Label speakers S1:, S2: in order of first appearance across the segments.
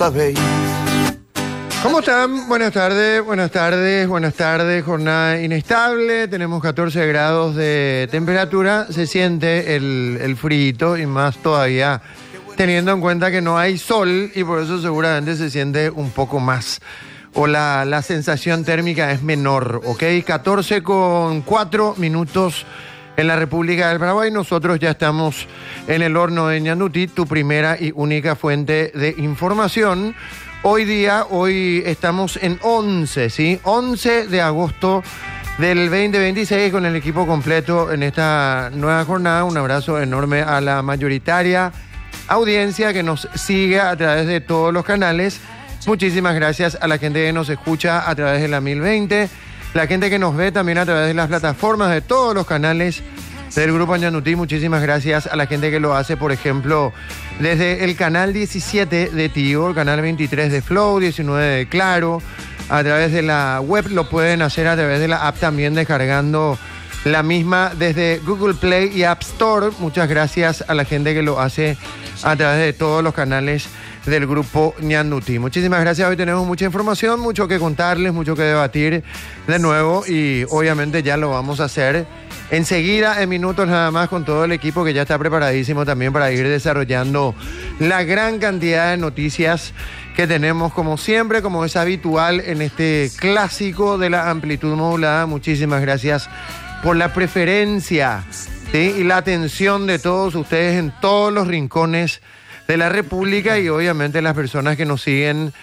S1: ¿Cómo están? Buenas tardes, jornada inestable, tenemos 14 grados de temperatura, se siente el frío y más todavía teniendo en cuenta que no hay sol y por eso seguramente se siente un poco más o la sensación térmica es menor, ¿ok? 14:04 en la República del Paraguay. Nosotros ya estamos en el horno de Ñandutí, tu primera y única fuente de información. Hoy estamos en 11, ¿sí? 11 de agosto del 2026 con el equipo completo en esta nueva jornada. Un abrazo enorme a la mayoritaria audiencia que nos sigue a través de todos los canales. Muchísimas gracias a la gente que nos escucha a través de la 1020, la gente que nos ve también a través de las plataformas de todos los canales del Grupo Ñandutí. Muchísimas gracias a la gente que lo hace, por ejemplo, desde el canal 17 de Tigo, el canal 23 de Flow, 19 de Claro. A través de la web lo pueden hacer a través de la app también, descargando la misma desde Google Play y App Store. Muchas gracias a la gente que lo hace a través de todos los canales del Grupo Ñandutí. Muchísimas gracias. Hoy tenemos mucha información, mucho que contarles, mucho que debatir de nuevo y obviamente ya lo vamos a hacer enseguida, en minutos nada más, con todo el equipo que ya está preparadísimo también para ir desarrollando la gran cantidad de noticias que tenemos, como siempre, como es habitual en este clásico de la amplitud modulada. Muchísimas gracias por la preferencia, ¿sí? Y la atención de todos ustedes en todos los rincones de la República y obviamente las personas que nos siguen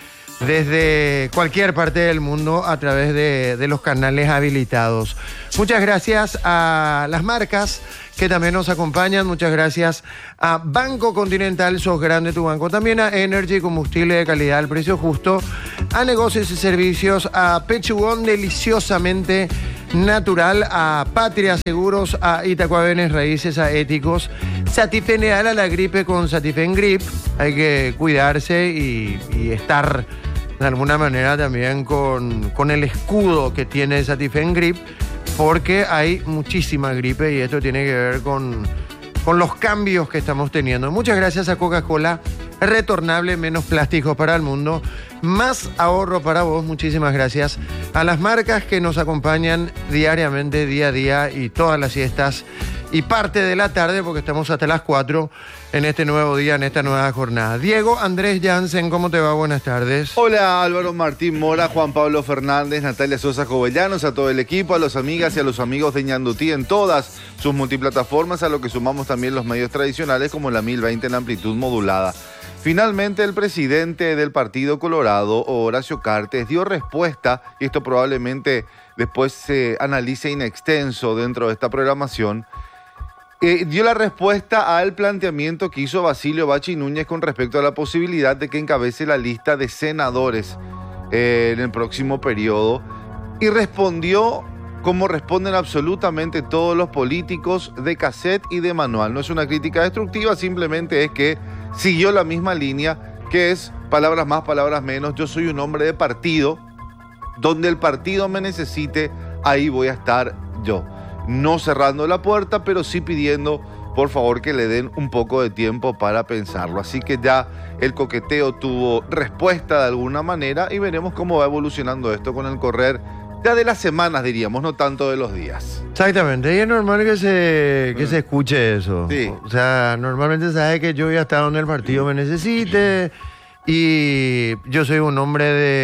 S1: desde cualquier parte del mundo a través de los canales habilitados. Muchas gracias a las marcas que también nos acompañan. Muchas gracias a Banco Continental, sos grande tu banco. También a Energy, combustible de calidad al precio justo. A Negocios y Servicios, a Pechugón deliciosamente natural, a Patria Seguros, a Itacuabenes Raíces, a Éticos. Satifen le da la gripe con Satifen Grip. Hay que cuidarse y estar de alguna manera también con el escudo que tiene Satifen Grip, porque hay muchísima gripe y esto tiene que ver con los cambios que estamos teniendo. Muchas gracias a Coca-Cola, retornable, menos plástico para el mundo, más ahorro para vos. Muchísimas gracias a las marcas que nos acompañan diariamente, día a día y todas las siestas y parte de la tarde, porque estamos hasta las 4 en este nuevo día, en esta nueva jornada. Diego Andrés Jansen, ¿cómo te va? Buenas tardes.
S2: Hola, Álvaro Martín Mora, Juan Pablo Fernández, Natalia Sosa Jovellanos, a todo el equipo, a las amigas y a los amigos de Ñandutí en todas sus multiplataformas, a lo que sumamos también los medios tradicionales como la 1020 en amplitud modulada. Finalmente, el presidente del Partido Colorado, Horacio Cartes, dio respuesta, y esto probablemente después se analice in extenso dentro de esta programación. Dio la respuesta al planteamiento que hizo Basilio Bachi Núñez con respecto a la posibilidad de que encabece la lista de senadores en el próximo periodo, y respondió como responden absolutamente todos los políticos de cassette y de manual. No es una crítica destructiva, simplemente es que siguió la misma línea, que es palabras más, palabras menos. Yo soy un hombre de partido, donde el partido me necesite, ahí voy a estar yo. No cerrando la puerta, pero sí pidiendo, por favor, que le den un poco de tiempo para pensarlo. Así que ya el coqueteo tuvo respuesta de alguna manera y veremos cómo va evolucionando esto con el correr ya de las semanas, diríamos, no tanto de los días.
S1: Exactamente, y es normal que se escuche eso.
S2: Sí.
S1: O sea, normalmente sabe que yo voy a estar donde el partido me necesite y yo soy un hombre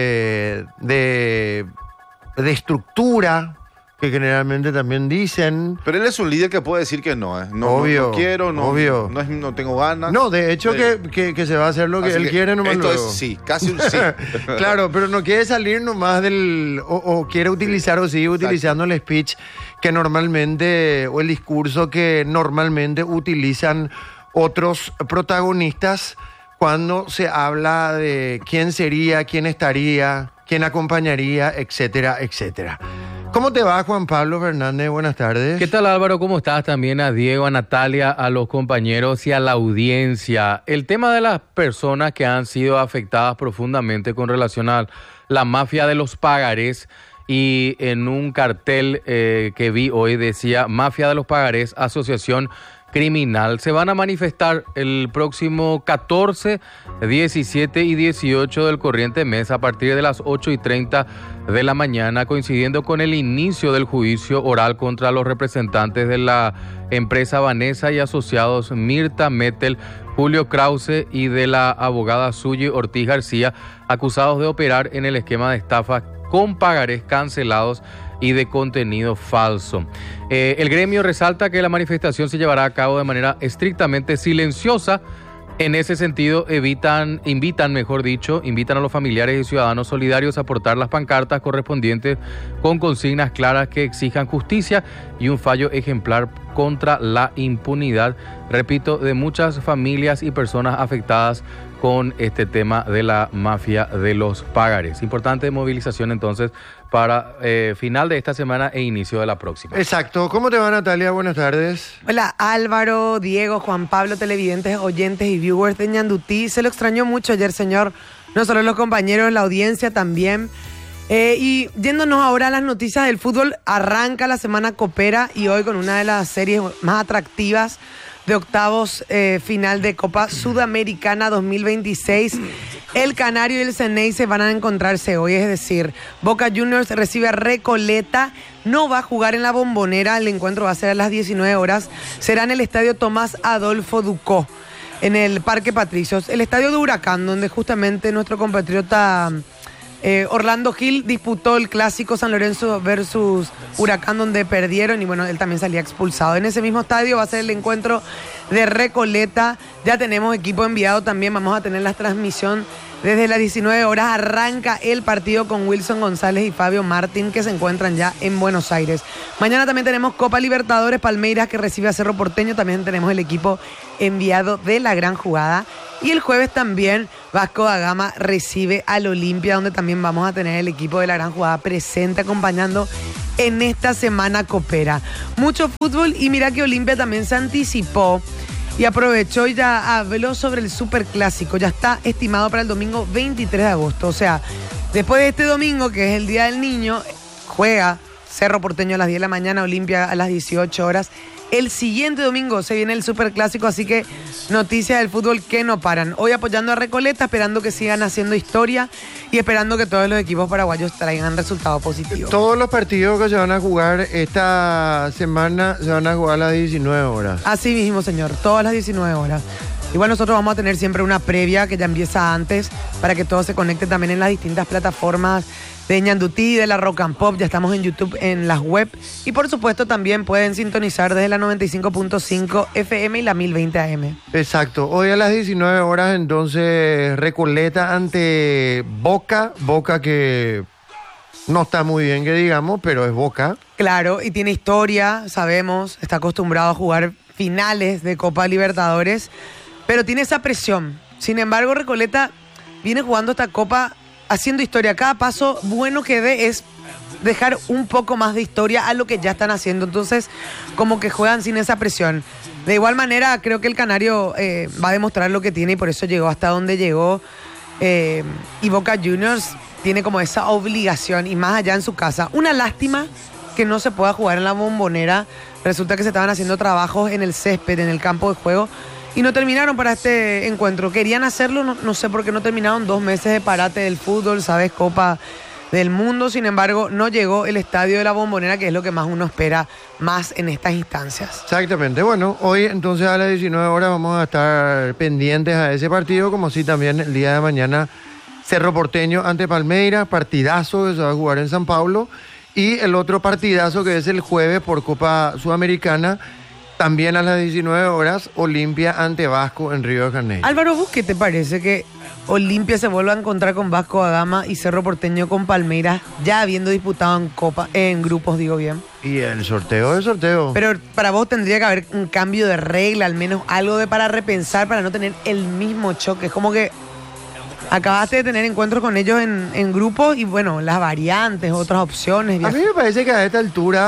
S1: de estructura, que generalmente también dicen.
S2: Pero él es un líder que puede decir que no, ¿eh?
S1: Obvio,
S2: no quiero,
S1: obvio.
S2: No tengo ganas.
S1: No, de hecho que se va a hacer lo que él quiere nomás
S2: esto
S1: luego.
S2: es sí, casi un sí.
S1: Claro, pero no quiere salir nomás o quiere utilizar o sigue utilizando el speech que normalmente, o el discurso que normalmente utilizan otros protagonistas cuando se habla de quién sería, quién estaría, quién acompañaría, etcétera, etcétera. ¿Cómo te va, Juan Pablo Fernández? Buenas tardes.
S3: ¿Qué tal, Álvaro? ¿Cómo estás? También a Diego, a Natalia, a los compañeros y a la audiencia. El tema de las personas que han sido afectadas profundamente con relación a la mafia de los pagarés, y en un cartel que vi hoy decía: Mafia de los pagarés, asociación criminal. Se van a manifestar el próximo 14, 17 y 18 del corriente mes a partir de las 8:30 de la mañana, coincidiendo con el inicio del juicio oral contra los representantes de la empresa Vanessa y asociados Mirta Mettel, Julio Krause y de la abogada Suyi Ortiz García, acusados de operar en el esquema de estafa con pagarés cancelados y de contenido falso. El gremio resalta que la manifestación se llevará a cabo de manera estrictamente silenciosa. En ese sentido, invitan a los familiares y ciudadanos solidarios a portar las pancartas correspondientes con consignas claras que exijan justicia y un fallo ejemplar contra la impunidad, repito, de muchas familias y personas afectadas con este tema de la mafia de los pagarés. Importante movilización entonces para final de esta semana e inicio de la próxima.
S1: Exacto. ¿Cómo te va, Natalia? Buenas tardes.
S4: Hola, Álvaro, Diego, Juan Pablo, televidentes, oyentes y viewers de Ñandutí. Se lo extrañó mucho ayer, señor. No solo los compañeros, la audiencia también. Y yéndonos ahora a las noticias del fútbol, arranca la semana copera y hoy con una de las series más atractivas de octavos final de Copa Sudamericana 2026. El Canario y el Ceneice van a encontrarse hoy, es decir, Boca Juniors recibe a Recoleta, no va a jugar en la Bombonera, el encuentro va a ser a las 19 horas, será en el estadio Tomás Adolfo Ducó, en el Parque Patricios, el estadio de Huracán, donde justamente nuestro compatriota Orlando Gil disputó el clásico San Lorenzo versus Huracán, donde perdieron y bueno, él también salía expulsado. En ese mismo estadio va a ser el encuentro de Recoleta. Ya tenemos equipo enviado también, vamos a tener la transmisión desde las 19 horas. Arranca el partido con Wilson González y Fabio Martín, que se encuentran ya en Buenos Aires. Mañana también tenemos Copa Libertadores, Palmeiras que recibe a Cerro Porteño. También tenemos el equipo enviado de la gran jugada. Y el jueves también Vasco da Gama recibe al Olimpia, donde también vamos a tener el equipo de la gran jugada presente acompañando en esta semana copera. Mucho fútbol y mira que Olimpia también se anticipó y aprovechó y ya habló sobre el superclásico. Ya está estimado para el domingo 23 de agosto. O sea, después de este domingo, que es el Día del Niño, juega Cerro Porteño a las 10 de la mañana, Olimpia a las 18 horas. El siguiente domingo se viene el superclásico, así que noticias del fútbol que no paran. Hoy apoyando a Recoleta, esperando que sigan haciendo historia y esperando que todos los equipos paraguayos traigan resultados positivos.
S1: Todos los partidos que se van a jugar esta semana se van a jugar a las 19 horas.
S4: Así mismo, señor, todas las 19 horas. Igual nosotros vamos a tener siempre una previa que ya empieza antes para que todo se conecte también en las distintas plataformas de Ñandutí, de la Rock and Pop. Ya estamos en YouTube, en las web. Y por supuesto también pueden sintonizar desde la 95.5 FM y la 1020 AM.
S1: Exacto. Hoy a las 19 horas entonces Recoleta ante Boca. Boca que no está muy bien que digamos, pero es Boca.
S4: Claro, y tiene historia, sabemos. Está acostumbrado a jugar finales de Copa Libertadores, pero tiene esa presión. Sin embargo, Recoleta viene jugando esta Copa haciendo historia. Cada paso bueno que dé es dejar un poco más de historia a lo que ya están haciendo. Entonces, como que juegan sin esa presión. De igual manera, creo que el Canario va a demostrar lo que tiene y por eso llegó hasta donde llegó. Y Boca Juniors tiene como esa obligación y más allá en su casa. Una lástima que no se pueda jugar en la Bombonera. Resulta que se estaban haciendo trabajos en el césped, en el campo de juego, y no terminaron para este encuentro. Querían hacerlo, no sé por qué no terminaron. 2 meses de parate del fútbol, ¿sabes? Copa del Mundo. Sin embargo, no llegó el estadio de la Bombonera, que es lo que más uno espera más en estas instancias.
S1: Exactamente. Bueno, hoy entonces a las 19 horas vamos a estar pendientes a ese partido, como si también el día de mañana Cerro Porteño ante Palmeiras, partidazo que se va a jugar en San Pablo. Y el otro partidazo que es el jueves por Copa Sudamericana, también a las 19 horas, Olimpia ante Vasco en Río de Janeiro.
S4: Álvaro, ¿vos qué te parece que Olimpia se vuelva a encontrar con Vasco da Gama y Cerro Porteño con Palmeiras, ya habiendo disputado en grupos, digo bien?
S1: Y el sorteo es sorteo.
S4: Pero para vos tendría que haber un cambio de regla, al menos algo para repensar, para no tener el mismo choque. Es como que acabaste de tener encuentros con ellos en grupos y bueno, las variantes, otras opciones.
S1: A mí me parece que a esta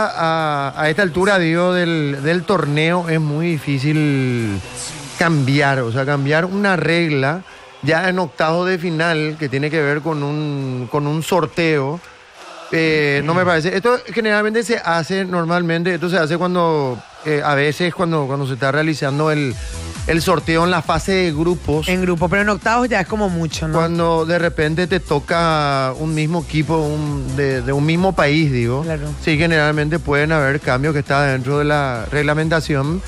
S1: altura digo, del torneo es muy difícil cambiar, o sea, cambiar una regla ya en octavos de final que tiene que ver con un sorteo. No me parece. Esto generalmente se hace normalmente, esto se hace cuando, a veces cuando se está realizando el sorteo en la fase de grupos.
S4: En grupo, pero en octavos ya es como mucho, ¿no?
S1: Cuando de repente te toca un mismo equipo de un mismo país, digo.
S4: Claro.
S1: Sí, generalmente pueden haber cambios que están dentro de la reglamentación.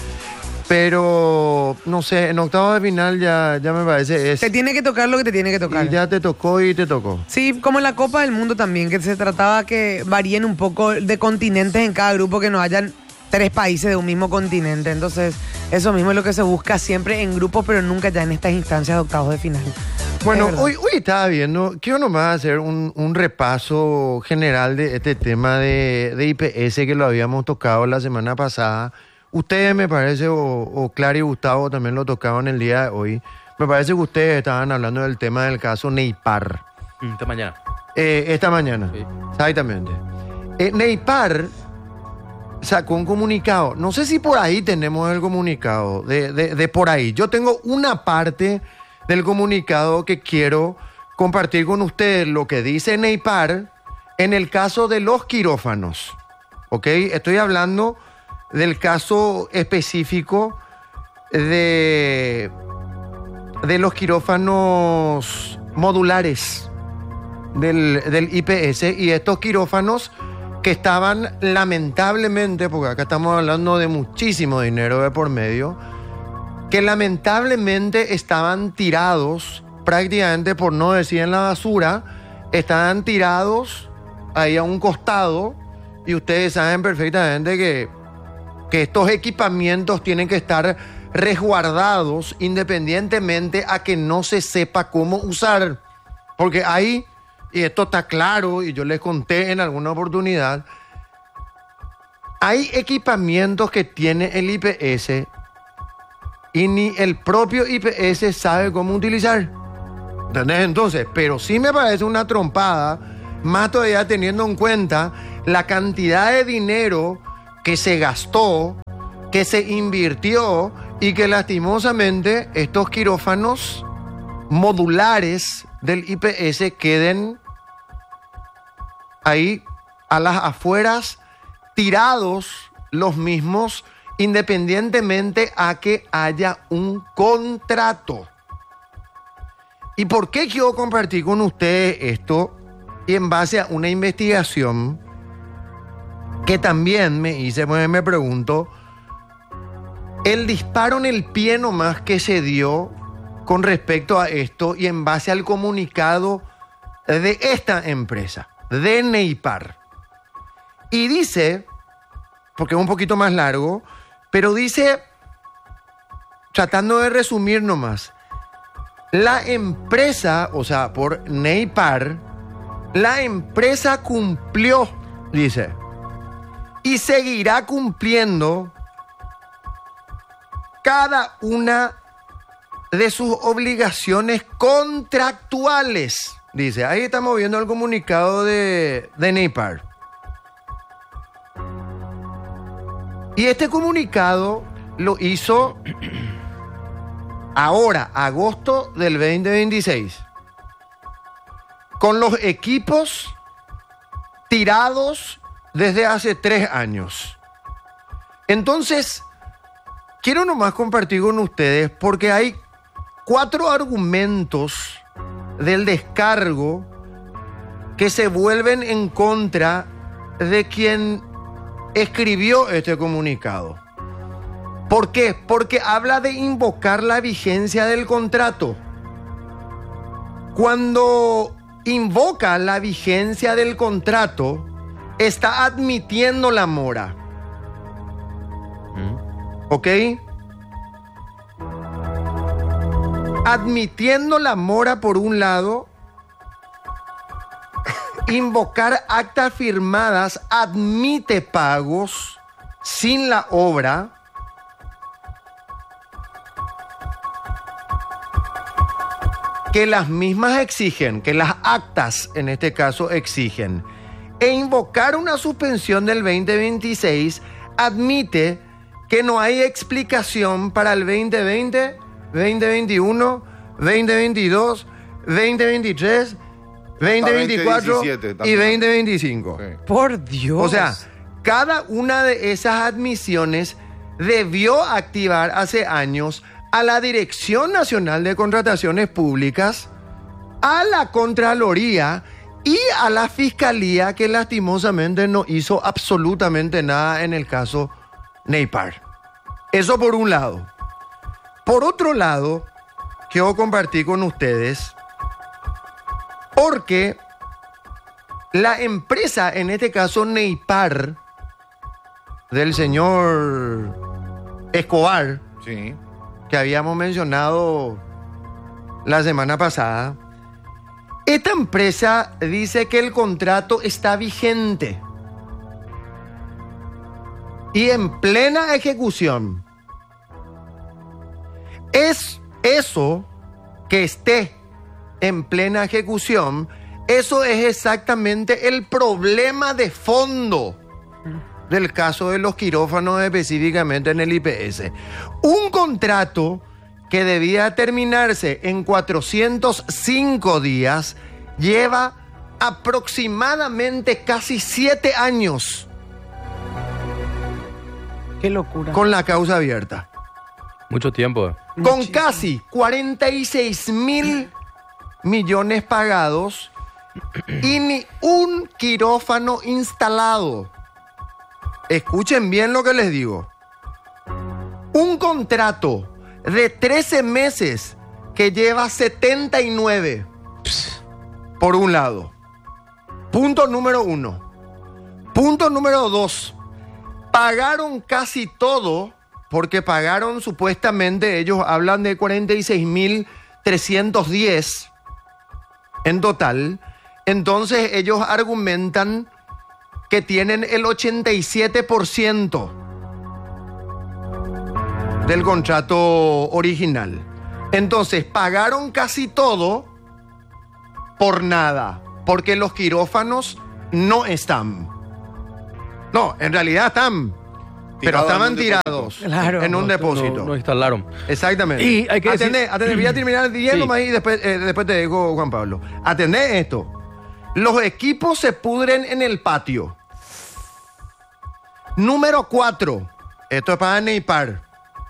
S1: Pero, no sé, en octavos de final ya me parece
S4: Te tiene que tocar lo que te tiene que tocar.
S1: Y ya te tocó y te tocó.
S4: Sí, como en la Copa del Mundo también, que se trataba que varíen un poco de continentes en cada grupo, que no hayan 3 países de un mismo continente. Entonces, eso mismo es lo que se busca siempre en grupos, pero nunca ya en estas instancias de octavos de final.
S1: Bueno, hoy estaba viendo, quiero nomás hacer un repaso general de este tema de IPS que lo habíamos tocado la semana pasada. Ustedes, me parece, o Clara y Gustavo también lo tocaban el día de hoy. Me parece que ustedes estaban hablando del tema del caso Neipar.
S3: Esta mañana.
S1: Esta mañana,
S3: Sí.
S1: Exactamente. Neipar sacó un comunicado. No sé si por ahí tenemos el comunicado, de por ahí. Yo tengo una parte del comunicado que quiero compartir con ustedes, lo que dice Neipar en el caso de los quirófanos. ¿Ok? Estoy hablando del caso específico de los quirófanos modulares del IPS, y estos quirófanos que estaban lamentablemente, porque acá estamos hablando de muchísimo dinero de por medio, que lamentablemente estaban tirados prácticamente, por no decir en la basura, estaban tirados ahí a un costado, y ustedes saben perfectamente que estos equipamientos tienen que estar resguardados independientemente a que no se sepa cómo usar. Porque hay, y esto está claro, y yo les conté en alguna oportunidad, hay equipamientos que tiene el IPS y ni el propio IPS sabe cómo utilizar. ¿Entendés? Entonces, pero sí me parece una trompada, más todavía teniendo en cuenta la cantidad de dinero que se gastó, que se invirtió, y que lastimosamente estos quirófanos modulares del IPS queden ahí a las afueras, tirados los mismos, independientemente a que haya un contrato. ¿Y por qué quiero compartir con ustedes esto? Y en base a una investigación que también me hice, pues me pregunto, el disparo en el pie nomás que se dio con respecto a esto, y en base al comunicado de esta empresa, de Neipar. Y dice, porque es un poquito más largo, pero dice, tratando de resumir nomás, la empresa, o sea, por Neipar, la empresa cumplió, dice, y seguirá cumpliendo cada una de sus obligaciones contractuales. Dice, ahí estamos viendo el comunicado de Neipar. Y este comunicado lo hizo ahora, agosto del 2026, con los equipos tirados desde hace 3 años. Entonces, quiero nomás compartir con ustedes, porque hay 4 argumentos del descargo que se vuelven en contra de quien escribió este comunicado. ¿Por qué? Porque habla de invocar la vigencia del contrato. Cuando invoca la vigencia del contrato, está admitiendo la mora. ¿Ok? Admitiendo la mora por un lado, invocar actas firmadas admite pagos sin la obra. Que las mismas exigen, que las actas en este caso exigen. E invocar una suspensión del 2026 admite que no hay explicación para el 2020, 2021, 2022, 2023 2024
S2: 2017
S1: y
S2: también.
S1: 2025.
S2: Sí.
S4: Por Dios.
S1: O sea, cada una de esas admisiones debió activar hace años a la Dirección Nacional de Contrataciones Públicas, a la Contraloría y a la Fiscalía, que lastimosamente no hizo absolutamente nada en el caso Neipar. Eso por un lado. Por otro lado, quiero compartir con ustedes, porque la empresa, en este caso Neipar, del señor Escobar,
S2: Sí.
S1: que habíamos mencionado la semana pasada, esta empresa dice que el contrato está vigente y en plena ejecución. Es eso que esté en plena ejecución, eso es exactamente el problema de fondo del caso de los quirófanos, específicamente en el IPS. Un contrato que debía terminarse en 405 días lleva aproximadamente casi 7 años
S4: Qué locura.
S1: con la causa abierta.
S3: Mucho tiempo.
S1: Con casi 46.000 millones pagados y ni un quirófano instalado. Escuchen bien lo que les digo. Un contrato de 13 meses que lleva 79. Por un lado. Punto número 1. Punto número 2. Pagaron casi todo, porque pagaron supuestamente, ellos hablan de 46.310 en total. Entonces ellos argumentan que tienen el 87% del contrato original. Entonces pagaron casi todo por nada, porque los quirófanos no están. No, en realidad están, pero
S2: Tirados
S1: estaban
S2: en un depósito.
S1: tirados
S4: Claro.
S1: en un depósito.
S3: No instalaron.
S1: Exactamente.
S3: Y hay que
S1: Atendé, voy a terminar diciendo
S3: Sí.
S1: más y después te digo, Juan Pablo. Atendé esto. Los equipos se pudren en el patio. Número 4. Esto es para Neipar.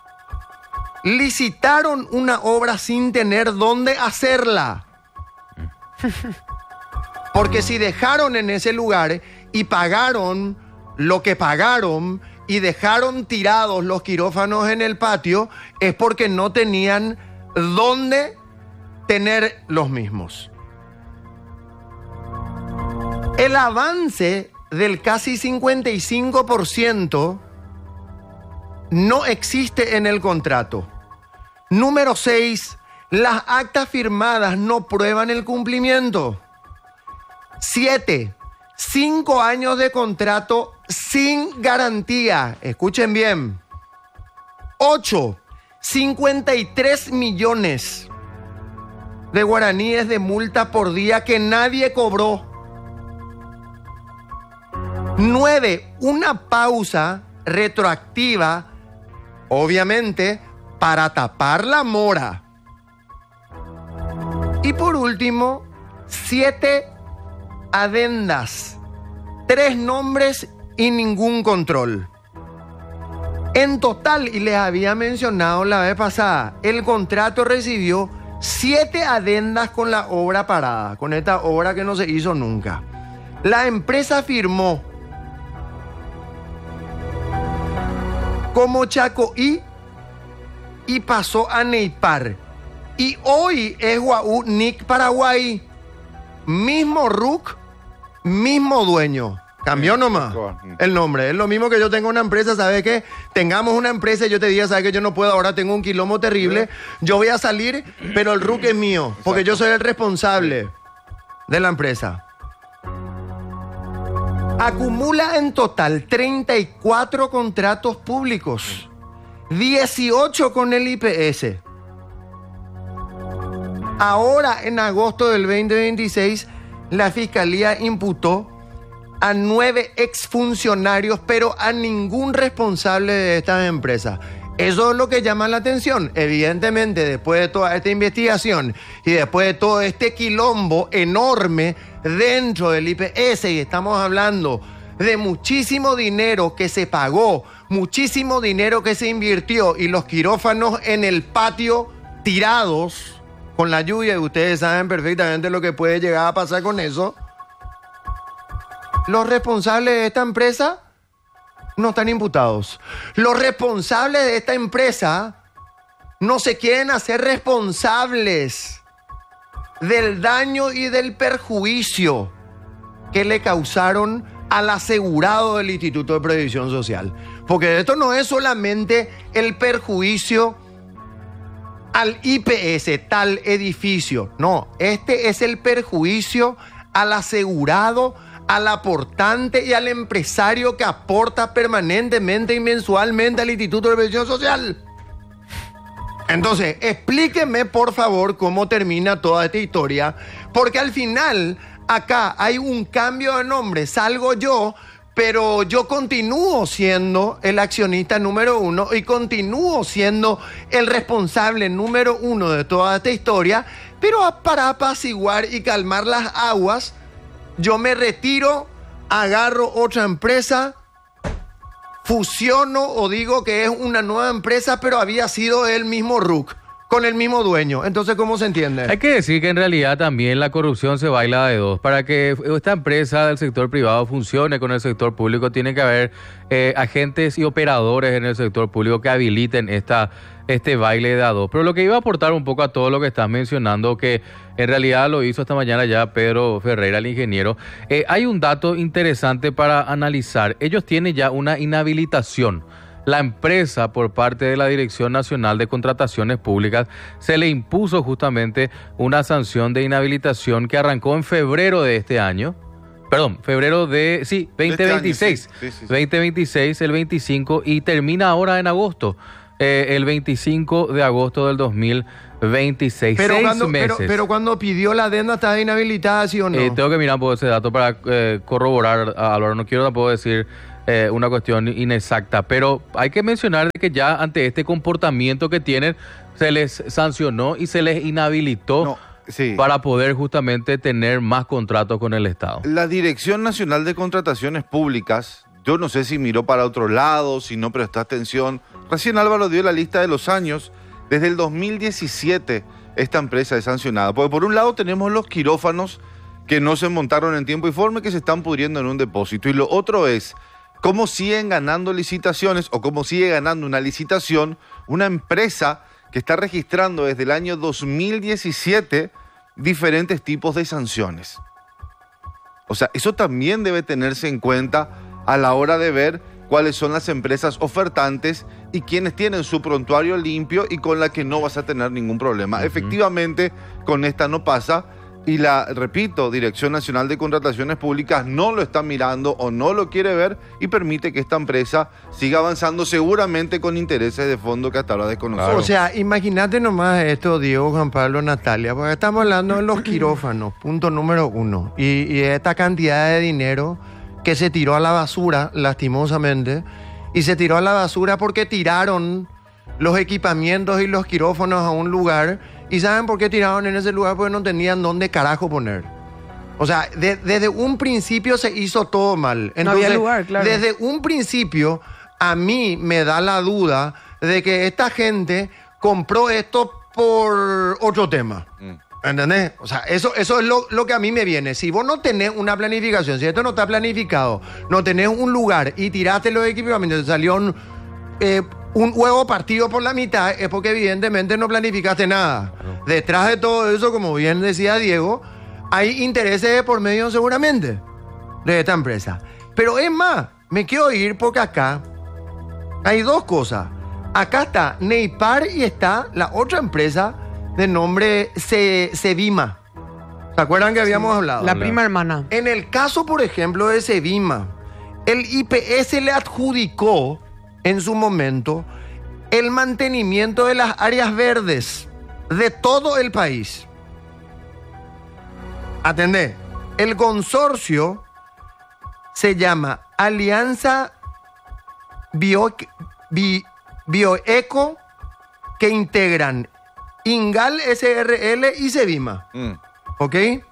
S1: Licitaron una obra sin tener dónde hacerla. Porque si dejaron en ese lugar y pagaron lo que pagaron y dejaron tirados los quirófanos en el patio, es porque no tenían dónde tener los mismos. El avance del casi 55% no existe en el contrato. Número 6. Las actas firmadas no prueban el cumplimiento. 7. 5 años de contrato sin garantía. Escuchen bien. 8. 53 millones de guaraníes de multa por día que nadie cobró. 9. Una pausa retroactiva, obviamente, para tapar la mora. Y por último, 7 adendas, 3 nombres y ningún control. En total, y les había mencionado la vez pasada, el contrato recibió 7 adendas con la obra parada, con esta obra que no se hizo nunca. La empresa firmó como Chacoí y pasó a Neipar. Y hoy es Guaú Nic Paraguay. Mismo RUC, mismo dueño. Cambió nomás el nombre. Es lo mismo que yo tengo una empresa, ¿sabes qué? Tengamos una empresa y yo te diga, ¿sabes qué? Yo no puedo, ahora tengo un quilombo terrible. Yo voy a salir, pero el RUC es mío, porque yo soy el responsable de la empresa. Acumula en total 34 contratos públicos, 18 con el IPS. Ahora, en agosto del 2026, la Fiscalía imputó a 9 exfuncionarios, pero a ningún responsable de estas empresas. Eso es lo que llama la atención. Evidentemente, después de toda esta investigación y después de todo este quilombo enorme dentro del IPS, y estamos hablando de muchísimo dinero que se pagó, muchísimo dinero que se invirtió y los quirófanos en el patio tirados con la lluvia, y ustedes saben perfectamente lo que puede llegar a pasar con eso. Los responsables de esta empresa no están imputados. Los responsables de esta empresa no se quieren hacer responsables del daño y del perjuicio que le causaron al asegurado del Instituto de Previsión Social. Porque esto no es solamente el perjuicio al IPS, tal edificio. No, este es el perjuicio al asegurado, al aportante y al empresario que aporta permanentemente y mensualmente al Instituto de Previsión Social. Entonces, explíqueme por favor cómo termina toda esta historia, porque al final acá hay un cambio de nombre, salgo yo, pero yo continúo siendo el accionista número uno y continúo siendo el responsable número uno de toda esta historia, pero para apaciguar y calmar las aguas, yo me retiro, agarro otra empresa, fusiono o digo que es una nueva empresa, pero había sido el mismo RUC, con el mismo dueño. Entonces, ¿cómo se entiende?
S3: Hay que decir que en realidad también la corrupción se baila de dos. Para que esta empresa del sector privado funcione con el sector público, tiene que haber agentes y operadores en el sector público que habiliten este baile de a dos. Pero lo que iba a aportar un poco a todo lo que estás mencionando, que en realidad lo hizo esta mañana ya Pedro Ferreira, el ingeniero, hay un dato interesante para analizar. Ellos tienen ya una inhabilitación. La empresa, por parte de la Dirección Nacional de Contrataciones Públicas, se le impuso justamente una sanción de inhabilitación que arrancó en febrero de este año. Perdón, febrero de 2026.
S2: Este año, sí.
S3: 2026, el 25, y termina ahora en agosto, el 25 de agosto del 2026.
S1: Pero cuando pidió la adenda, ¿estaba inhabilitada, sí o no?
S3: Tengo que mirar por ese dato para corroborar, Álvaro. No quiero tampoco decir una cuestión inexacta, pero hay que mencionar que ya ante este comportamiento que tienen, se les sancionó y se les inhabilitó para poder justamente tener más contratos con el Estado.
S2: La Dirección Nacional de Contrataciones Públicas, yo no sé si miró para otro lado, si no prestó atención. Recién Álvaro dio la lista de los años. Desde el 2017 esta empresa es sancionada. Porque por un lado tenemos los quirófanos que no se montaron en tiempo y forma y que se están pudriendo en un depósito. Y lo otro es cómo siguen ganando licitaciones o cómo sigue ganando una licitación una empresa que está registrando desde el año 2017 diferentes tipos de sanciones. O sea, eso también debe tenerse en cuenta a la hora de ver cuáles son las empresas ofertantes y quienes tienen su prontuario limpio y con la que no vas a tener ningún problema. Efectivamente, con esta no pasa. Y repito, Dirección Nacional de Contrataciones Públicas no lo está mirando o no lo quiere ver y permite que esta empresa siga avanzando seguramente con intereses de fondo que hasta ahora desconocemos.
S1: O sea, imagínate nomás esto, Diego, Juan Pablo, Natalia, porque estamos hablando de los quirófanos, punto número uno, y esta cantidad de dinero que se tiró a la basura, lastimosamente, y se tiró a la basura porque tiraron los equipamientos y los quirófanos a un lugar. ¿Y saben por qué tiraron en ese lugar? Porque no tenían dónde carajo poner. O sea, desde un principio se hizo todo mal. Entonces, no había lugar, claro. Desde un principio, a mí me da la duda de que esta gente compró esto por otro tema. ¿Entendés? O sea, eso es lo que a mí me viene. Si vos no tenés una planificación, si esto no está planificado, no tenés un lugar y tiraste los equipamientos, salió un huevo partido por la mitad, es porque evidentemente no planificaste nada. Detrás de todo eso, como bien decía Diego, hay intereses de por medio seguramente de esta empresa. Pero es más, me quiero ir porque acá hay dos cosas. Acá está Neipar y está la otra empresa de nombre Sevima. ¿Se acuerdan que habíamos hablado?
S4: La prima hermana.
S1: En el caso, por ejemplo, de Sevima, el IPS le adjudicó en su momento el mantenimiento de las áreas verdes de todo el país. Atendé, el consorcio se llama Alianza Bioeco, que integran Ingal SRL y Cevima. ¿Ok?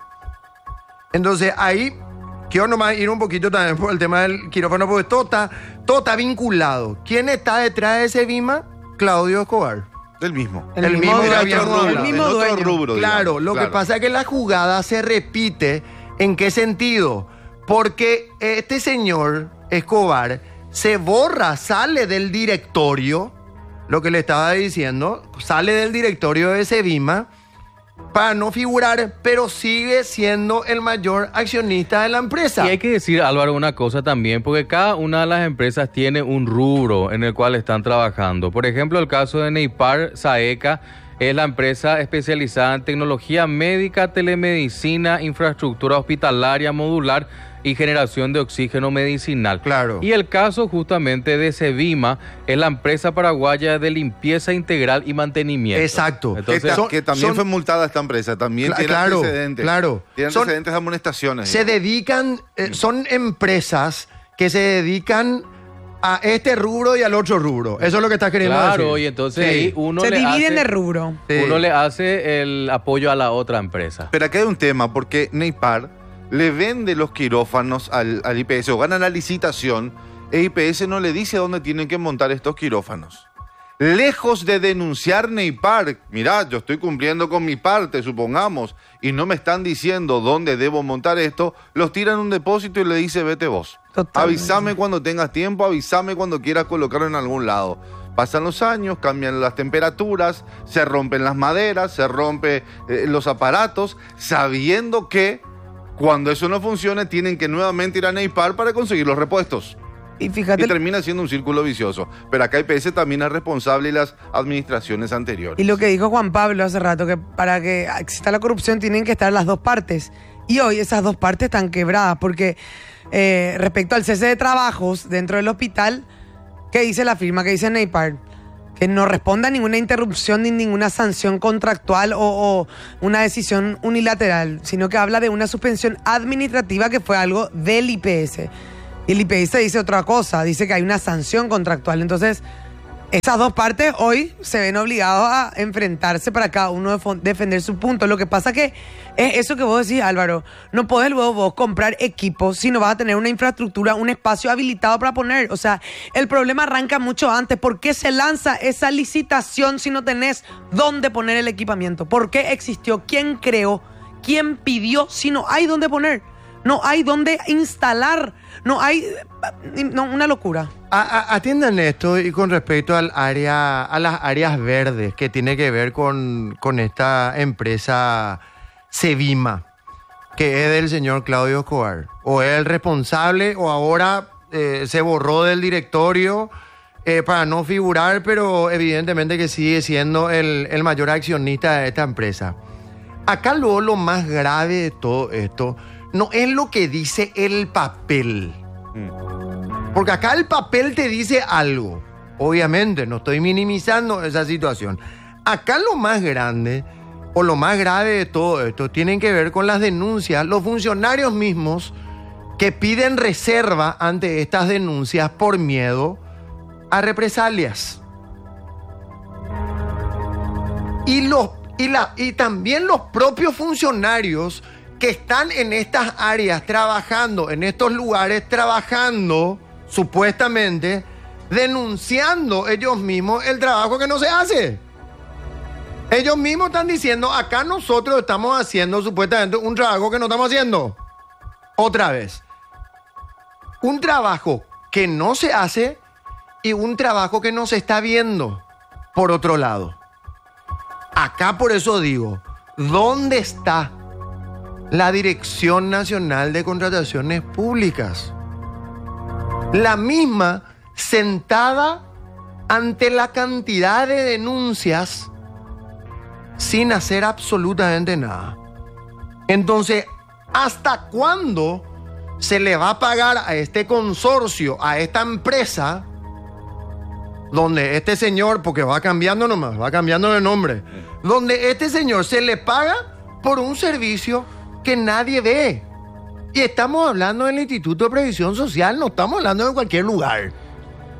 S1: Entonces ahí quiero nomás ir un poquito también por el tema del quirófano, porque todo está vinculado. ¿Quién está detrás de Cevima? Claudio Escobar.
S2: Del mismo.
S4: El mismo
S1: que
S4: dueño,
S1: habíamos
S4: el
S1: hablado.
S4: mismo
S2: En otro
S4: dueño.
S2: rubro,
S1: Claro,
S2: digamos.
S1: lo que pasa es que la jugada se repite. ¿En qué sentido? Porque este señor Escobar se borra, sale del directorio, lo que le estaba diciendo, sale del directorio de Cevima para no figurar, pero sigue siendo el mayor accionista de la empresa.
S3: Y hay que decir, Álvaro, una cosa también, porque cada una de las empresas tiene un rubro en el cual están trabajando. Por ejemplo, el caso de Neipar Saeca es la empresa especializada en tecnología médica, telemedicina, infraestructura hospitalaria modular y generación de oxígeno medicinal.
S1: Claro.
S3: Y el caso justamente de Cevima es la empresa paraguaya de limpieza integral y mantenimiento.
S1: Exacto.
S3: Entonces,
S2: Que también fue multada esta empresa, también tiene
S1: claro,
S2: antecedentes.
S1: claro.
S2: Tiene
S1: Son-
S2: antecedentes de amonestaciones.
S1: Se dedican, son empresas que se dedican a este rubro y al otro rubro. Eso es lo que estás queriendo decir.
S3: claro, y entonces
S1: Sí.
S3: ahí uno
S4: Se
S3: le
S4: dividen
S3: hace,
S4: de rubro.
S1: Sí.
S3: uno le hace el apoyo a la otra empresa.
S2: Pero aquí hay un tema, porque Neipar le vende los quirófanos al IPS o gana la licitación e IPS no le dice dónde tienen que montar estos quirófanos. Lejos de denunciar Neipar, mirá, yo estoy cumpliendo con mi parte, supongamos, y no me están diciendo dónde debo montar esto, los tiran en un depósito y le dice, vete vos.
S4: Totalmente.
S2: Avísame cuando tengas tiempo, avísame cuando quieras colocarlo en algún lado. Pasan los años, cambian las temperaturas, se rompen las maderas, se rompen los aparatos, sabiendo que cuando eso no funcione tienen que nuevamente ir a Neipar para conseguir los repuestos.
S4: Y fíjate,
S2: Y termina siendo un círculo vicioso. Pero acá IPS también es responsable y las administraciones anteriores.
S4: y lo que dijo Juan Pablo hace rato, que para que exista la corrupción tienen que estar las dos partes. Y hoy esas dos partes están quebradas, porque respecto al cese de trabajos dentro del hospital, ¿qué dice la firma? ¿Qué dice Neipar? Que no responda a ninguna interrupción ni ninguna sanción contractual o una decisión unilateral, sino que habla de una suspensión administrativa que fue algo del IPS. Y el IPS dice otra cosa, dice que hay una sanción contractual. Entonces, esas dos partes hoy se ven obligados a enfrentarse para cada uno defender su punto. Lo que pasa que es eso que vos decís, Álvaro. No podés luego vos comprar equipos si no vas a tener una infraestructura, un espacio habilitado para poner. O sea, el problema arranca mucho antes. ¿Por qué se lanza esa licitación si no tenés dónde poner el equipamiento? ¿Por qué existió? ¿Quién creó? ¿Quién pidió? Si no hay dónde poner. No hay dónde instalar. No hay... No, una locura.
S1: Atiendan esto y con respecto al área, a las áreas verdes que tiene que ver con esta empresa Cevima, que es del señor Claudio Escobar. O es el responsable o ahora se borró del directorio para no figurar, pero evidentemente que sigue siendo el mayor accionista de esta empresa. Acá luego lo más grave de todo esto no es lo que dice el papel. Porque acá el papel te dice algo. Obviamente, no estoy minimizando esa situación. Acá lo más grande o lo más grave de todo esto tienen que ver con las denuncias. Los funcionarios mismos que piden reserva ante estas denuncias por miedo a represalias. Y también los propios funcionarios que están en estas áreas trabajando, en estos lugares trabajando, supuestamente, denunciando ellos mismos el trabajo que no se hace. Ellos mismos están diciendo, acá nosotros estamos haciendo supuestamente un trabajo que no estamos haciendo. Otra vez. Un trabajo que no se hace y un trabajo que no se está viendo, por otro lado. Acá por eso digo, ¿dónde está la Dirección Nacional de Contrataciones Públicas? La misma sentada ante la cantidad de denuncias sin hacer absolutamente nada. Entonces, ¿hasta cuándo se le va a pagar a este consorcio, a esta empresa, donde este señor, porque va cambiando nomás, va cambiando de nombre, donde este señor se le paga por un servicio que nadie ve? Y estamos hablando del Instituto de Previsión Social, no estamos hablando de cualquier lugar.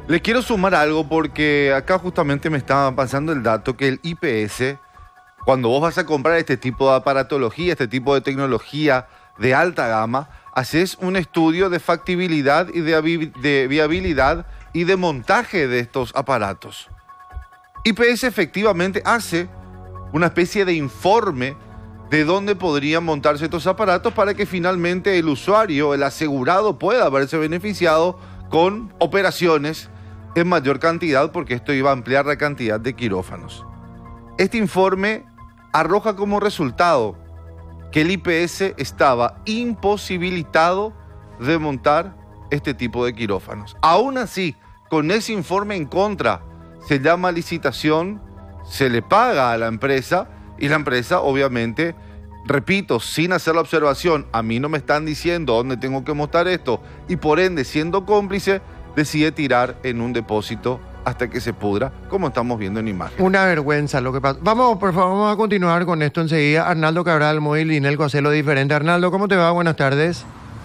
S2: Le quiero sumar algo porque acá justamente me estaba pasando el dato que el IPS, cuando vos vas a comprar este tipo de aparatología, este tipo de tecnología de alta gama, haces un estudio de factibilidad y de viabilidad y de montaje de estos aparatos. IPS efectivamente hace una especie de informe de dónde podrían montarse estos aparatos para que finalmente el usuario, el asegurado, pueda verse beneficiado con operaciones en mayor cantidad, porque esto iba a ampliar la cantidad de quirófanos. Este informe arroja como resultado que el IPS estaba imposibilitado de montar este tipo de quirófanos. Aún así, con ese informe en contra, se llama licitación, se le paga a la empresa y la empresa, obviamente, repito, sin hacer la observación, a mí no me están diciendo dónde tengo que montar esto, y por ende, siendo cómplice, decide tirar en un depósito hasta que se pudra, como estamos viendo en imagen.
S1: Una vergüenza lo que pasa. Vamos, por favor, vamos a continuar con esto enseguida. Arnaldo Cabral, Móvil y Nelco hace lo diferente. Arnaldo, ¿cómo te va? Buenas tardes.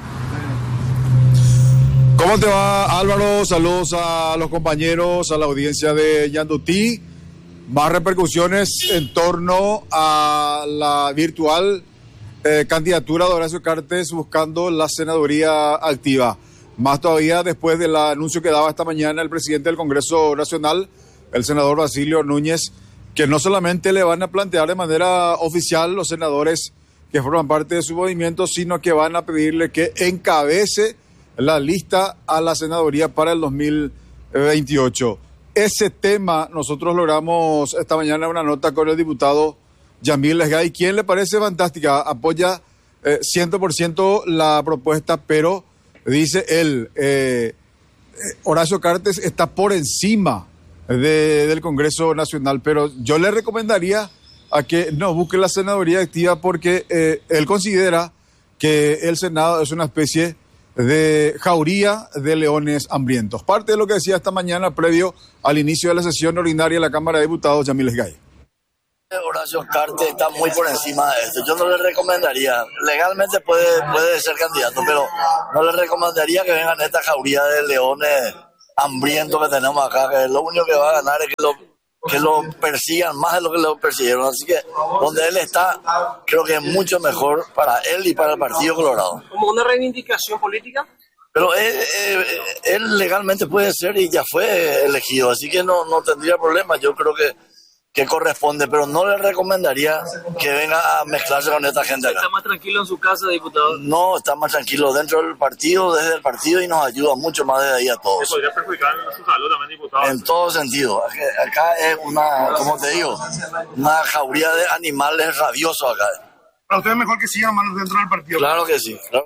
S5: ¿Cómo te va, Álvaro? Saludos a los compañeros, a la audiencia de Ñandutí. Más repercusiones en torno a la virtual candidatura de Horacio Cartes buscando la senaduría activa. Más todavía después del anuncio que daba esta mañana el presidente del Congreso Nacional, el senador Basilio Núñez, que no solamente le van a plantear de manera oficial los senadores que forman parte de su movimiento, sino que van a pedirle que encabece la lista a la senaduría para el 2028. Ese tema nosotros logramos esta mañana una nota con el diputado Yamil Lesgay, quien le parece fantástica, apoya 100% la propuesta, pero dice él, Horacio Cartes está por encima del Congreso Nacional, pero yo le recomendaría a que no busque la senaduría activa porque él considera que el Senado es una especie de jauría de leones hambrientos. Parte de lo que decía esta mañana previo al inicio de la sesión ordinaria de la Cámara de Diputados, Yamil Lesgay.
S6: Horacio Cartes está muy por encima de esto. Yo no le recomendaría, legalmente puede ser candidato, pero no le recomendaría que vengan esta jauría de leones hambrientos que tenemos acá, que lo único que va a ganar es que lo persigan más de lo que lo persiguieron. Así que donde él está, creo que es mucho mejor para él y para el Partido Colorado.
S7: ¿Como una reivindicación política?
S6: Pero él legalmente puede ser y ya fue elegido, así que no tendría problema. Yo creo que corresponde, pero no le recomendaría que venga a mezclarse con esta gente acá.
S7: ¿Está más tranquilo en su casa, diputado?
S6: No, está más tranquilo dentro del partido, desde el partido, y nos ayuda mucho más desde ahí a todos.
S7: ¿Se podría perjudicar su salud también, diputado?
S6: En todo sentido. Acá es una, como te digo, una jauría de animales rabiosos acá.
S8: ¿Para usted es mejor que sigan manos dentro del partido?
S6: Claro que sí, claro.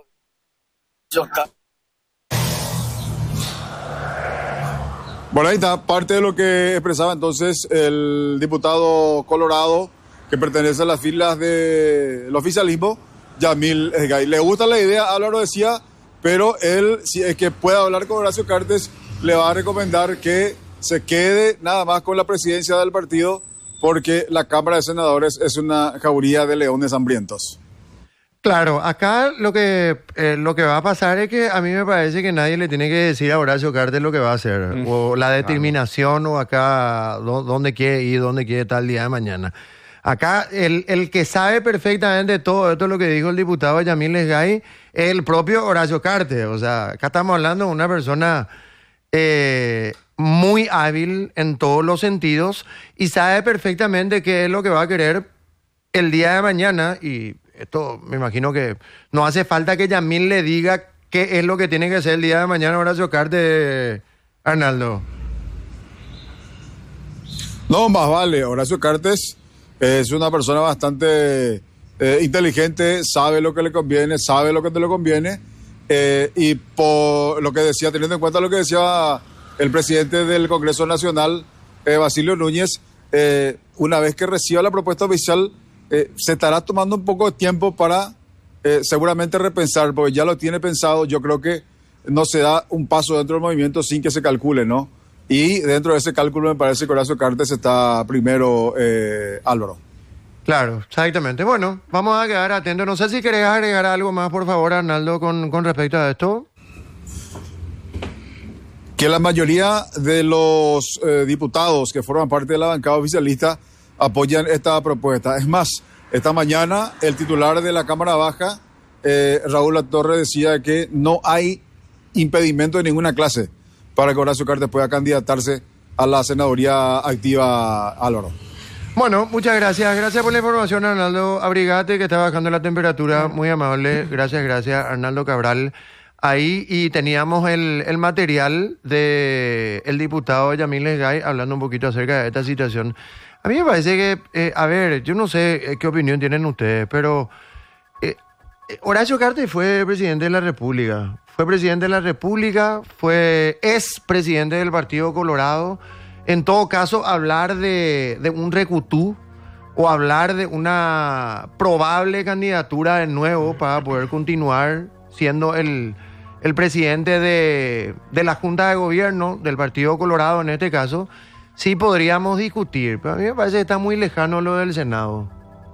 S5: Bueno, ahí está parte de lo que expresaba entonces el diputado colorado que pertenece a las filas del oficialismo, Yamil Lesgay. Le gusta la idea, Álvaro decía, pero él, si es que puede hablar con Horacio Cartes, le va a recomendar que se quede nada más con la presidencia del partido, porque la Cámara de Senadores es una jauría de leones hambrientos.
S1: Claro, acá lo que va a pasar es que a mí me parece que nadie le tiene que decir a Horacio Cartes lo que va a hacer, o la determinación, o acá dónde quiere ir, dónde quiere estar el día de mañana. Acá el que sabe perfectamente todo esto, lo que dijo el diputado Yamil Lesgay, es el propio Horacio Cartes. O sea, acá estamos hablando de una persona muy hábil en todos los sentidos y sabe perfectamente qué es lo que va a querer el día de mañana. Y esto me imagino que no hace falta que Yamil le diga qué es lo que tiene que hacer el día de mañana Horacio Cartes, Arnaldo.
S5: No, más vale. Horacio Cartes es una persona bastante inteligente, sabe lo que le conviene, sabe lo que te le conviene, y por lo que decía, teniendo en cuenta lo que decía el presidente del Congreso Nacional, Basilio Núñez, una vez que reciba la propuesta oficial, se estará tomando un poco de tiempo para seguramente repensar, porque ya lo tiene pensado. Yo creo que no se da un paso dentro del movimiento sin que se calcule, ¿no? Y dentro de ese cálculo me parece que Horacio Cartes está primero, Álvaro.
S1: Claro, exactamente. Bueno, vamos a quedar atentos. No sé si querés agregar algo más, por favor, Arnaldo, con respecto a esto.
S5: que la mayoría de los diputados que forman parte de la bancada oficialista apoyan esta propuesta. Es más, esta mañana el titular de la Cámara Baja, Raúl Latorre, decía que no hay impedimento de ninguna clase para que Horacio Cartes pueda candidatarse a la senaduría activa, Álvaro.
S1: Bueno, muchas gracias. Gracias por la información, Arnaldo Abrigate, que está bajando la temperatura. Muy amable. Gracias, Arnaldo Cabral. Ahí, y teníamos el material del diputado Yamil Lesgay hablando un poquito acerca de esta situación. A mí me parece que, a ver, yo no sé qué opinión tienen ustedes, pero Horacio Cartes fue presidente de la República. Fue presidente de la República, es presidente del Partido Colorado. En todo caso, hablar de un recutú o hablar de una probable candidatura de nuevo para poder continuar siendo el presidente de la Junta de Gobierno del Partido Colorado, en este caso, sí podríamos discutir. Pero a mí me parece que está muy lejano lo del Senado.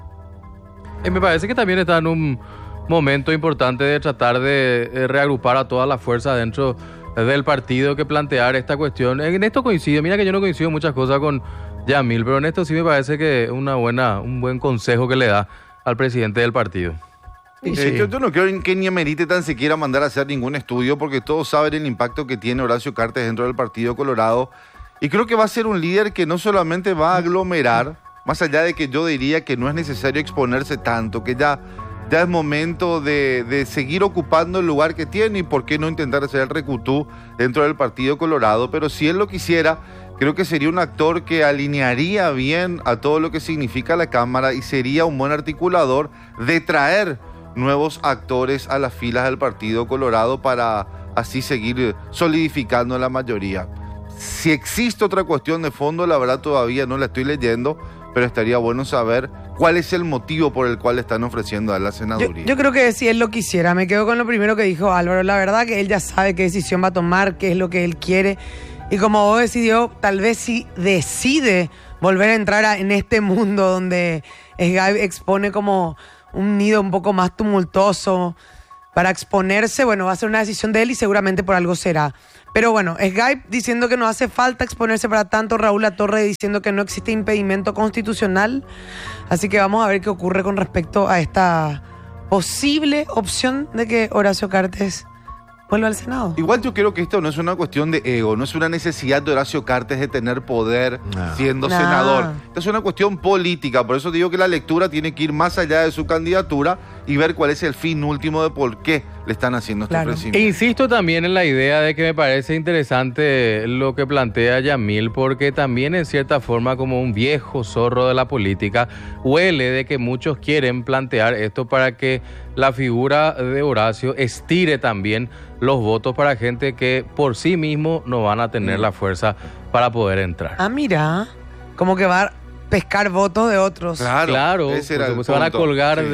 S3: Me parece que también está en un momento importante de tratar de reagrupar a todas las fuerzas dentro del partido, que plantear esta cuestión. En esto coincido, mira que yo no coincido en muchas cosas con Yamil, pero en esto sí me parece que es un buen consejo que le da al presidente del partido.
S2: Sí. Yo no creo que ni amerite tan siquiera mandar a hacer ningún estudio, porque todos saben el impacto que tiene Horacio Cartes dentro del Partido Colorado, y creo que va a ser un líder que no solamente va a aglomerar, más allá de que yo diría que no es necesario exponerse tanto, que ya es momento de seguir ocupando el lugar que tiene, y por qué no intentar hacer el recutú dentro del Partido Colorado. Pero si él lo quisiera, creo que sería un actor que alinearía bien a todo lo que significa la Cámara y sería un buen articulador de traer nuevos actores a las filas del Partido Colorado para así seguir solidificando la mayoría. Si existe otra cuestión de fondo, la verdad todavía no la estoy leyendo, pero estaría bueno saber cuál es el motivo por el cual le están ofreciendo a la senaduría.
S4: Yo creo que si él lo quisiera, me quedo con lo primero que dijo Álvaro. La verdad que él ya sabe qué decisión va a tomar, qué es lo que él quiere. Y como vos decidió, tal vez si decide volver a entrar en este mundo donde Sgay expone como un nido un poco más tumultuoso para exponerse, bueno, va a ser una decisión de él y seguramente por algo será. Pero bueno, Sgay diciendo que no hace falta exponerse para tanto, Raúl Latorre diciendo que no existe impedimento constitucional. Así que vamos a ver qué ocurre con respecto a esta posible opción de que Horacio Cartes vuelva al Senado.
S2: Igual yo creo que esto no es una cuestión de ego, no es una necesidad de Horacio Cartes de tener poder siendo senador. Esto es una cuestión política, por eso digo que la lectura tiene que ir más allá de su candidatura y ver cuál es el fin último de por qué le están haciendo este ofrecimiento.
S3: E insisto también en la idea de que me parece interesante lo que plantea Yamil, porque también en cierta forma, como un viejo zorro de la política, huele de que muchos quieren plantear esto para que la figura de Horacio estire también los votos para gente que por sí mismo no van a tener la fuerza para poder entrar.
S4: Ah, mira, como que va a pescar votos de otros.
S3: Claro,
S2: ese era el
S3: se van a
S2: punto.
S3: colgar
S2: Sí.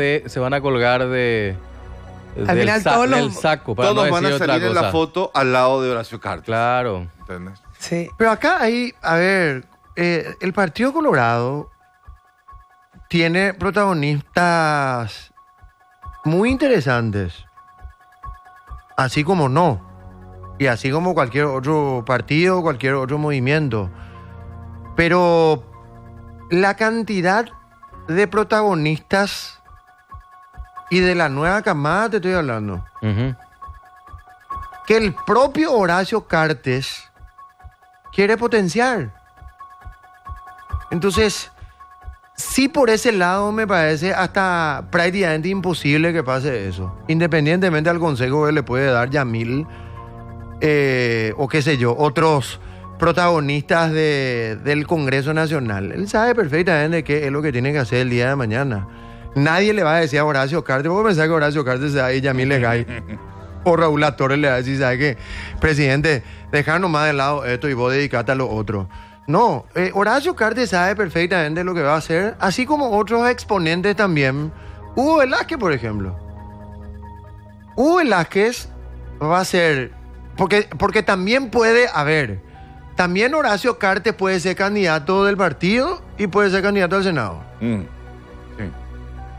S4: Al final todos
S3: del saco, para
S2: Todos
S3: no
S2: van a
S3: decir
S2: salir
S3: otra
S2: en la
S3: cosa.
S2: foto al lado de Horacio Cartes.
S3: Claro.
S2: ¿Entendés?
S4: Sí.
S1: Pero acá hay, a ver, el Partido Colorado tiene protagonistas muy interesantes, así como no, y así como cualquier otro partido, cualquier otro movimiento. Pero la cantidad de protagonistas y de la nueva camada, te estoy hablando,
S3: Ujú.
S1: que el propio Horacio Cartes quiere potenciar. Entonces, sí, por ese lado me parece hasta prácticamente imposible que pase eso. Independientemente del consejo que le puede dar Yamil, o qué sé yo, otros protagonistas del Congreso Nacional. Él sabe perfectamente qué es lo que tiene que hacer el día de mañana. Nadie le va a decir a Horacio Cartes, vos pensás que Horacio Cartes se va a ir Yamil Lesgay o Raúl Latorre le va a decir, ¿sabes qué? Presidente, dejar nomás de lado esto y vos dedicate a lo otro. No, Horacio Cartes sabe perfectamente lo que va a hacer, así como otros exponentes también. Hugo Velázquez, por ejemplo. Hugo Velázquez va a ser, porque también puede haber, también Horacio Cartes puede ser candidato del partido y puede ser candidato al Senado.
S2: Sí.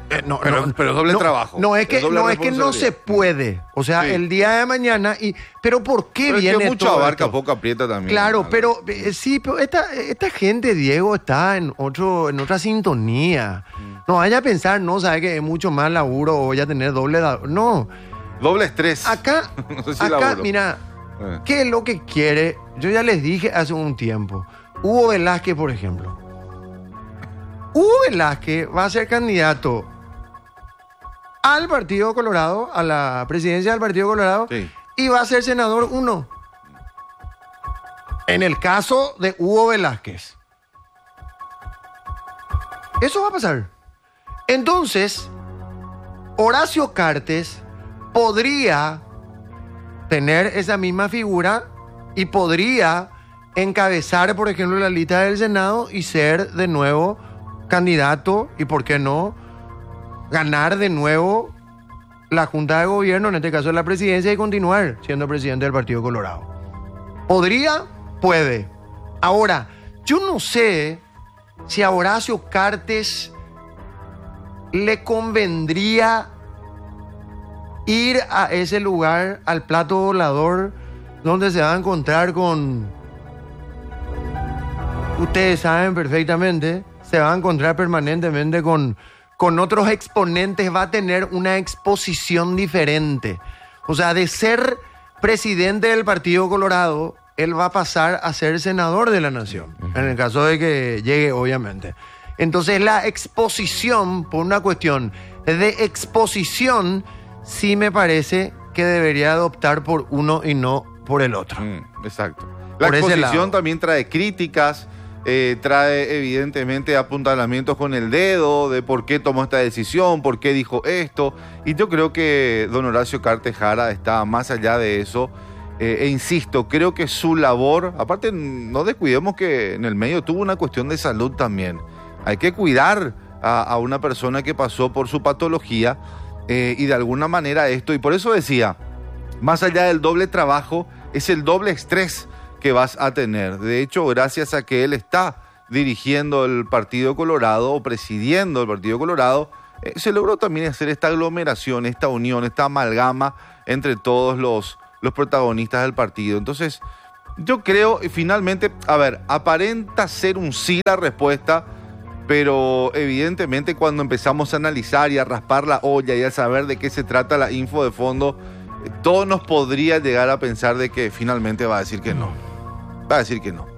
S1: No,
S2: Pero es doble trabajo.
S1: No es que
S2: Es doble
S1: no, es que no se
S2: responsabilidad.
S1: puede. O sea,
S2: Sí.
S1: el día de mañana. Pero ¿por qué
S2: Pero es
S1: viene
S2: que mucho
S1: todo
S2: abarca,
S1: esto?
S2: poco aprieta también.
S1: Claro,
S2: Álvaro.
S1: pero sí, pero esta gente, Diego, está en otra sintonía. No vaya a pensar, no, sabe que es mucho más laburo o voy a tener doble. No,
S2: Doble estrés.
S1: acá,
S2: No sé si
S1: acá,
S2: laburo.
S1: mira,
S2: Eh.
S1: ¿qué es lo que quiere? Yo ya les dije hace un tiempo. Hugo Velázquez, por ejemplo. Hugo Velázquez va a ser candidato al Partido Colorado, a la presidencia del Partido Colorado,
S2: Sí.
S1: y va a ser senador 1. En el caso de Hugo Velázquez. Eso va a pasar. Entonces, Horacio Cartes podría tener esa misma figura y podría encabezar, por ejemplo, la lista del Senado y ser de nuevo candidato y, ¿por qué no?, ganar de nuevo la Junta de Gobierno, en este caso la presidencia, y continuar siendo presidente del Partido Colorado. ¿Podría? Puede. Ahora, yo no sé si a Horacio Cartes le convendría ir a ese lugar, al plato volador, donde se va a encontrar con... Ustedes saben perfectamente, se va a encontrar permanentemente con otros exponentes, va a tener una exposición diferente. O sea, de ser presidente del Partido Colorado, él va a pasar a ser senador de la nación, en el caso de que llegue, obviamente. Entonces, la exposición, por una cuestión de exposición, sí me parece que debería adoptar por uno y no por el otro.
S2: Exacto. La
S1: Por ese
S2: exposición
S1: lado.
S2: también trae críticas, trae evidentemente apuntalamientos con el dedo de por qué tomó esta decisión, por qué dijo esto. Y yo creo que don Horacio Cartes Jara está más allá de eso. E insisto, creo que su labor, aparte no descuidemos que en el medio tuvo una cuestión de salud también. Hay que cuidar a una persona que pasó por su patología y de alguna manera esto, y por eso decía, más allá del doble trabajo, es el doble estrés que vas a tener. De hecho, gracias a que él está dirigiendo el Partido Colorado o presidiendo el Partido Colorado, se logró también hacer esta aglomeración, esta unión, esta amalgama entre todos los protagonistas del partido. Entonces, yo creo, finalmente, a ver, aparenta ser un sí la respuesta, pero evidentemente cuando empezamos a analizar y a raspar la olla y a saber de qué se trata la info de fondo, todo nos podría llegar a pensar de que finalmente va a decir que no. Va a decir que no.